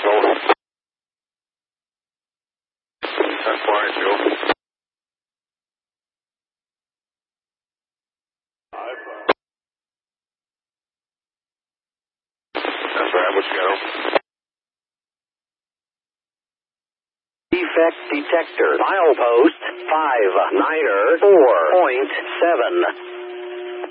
Over. That's fine, Joe. That's right, what you got? Defect detector. Milepost 594.7.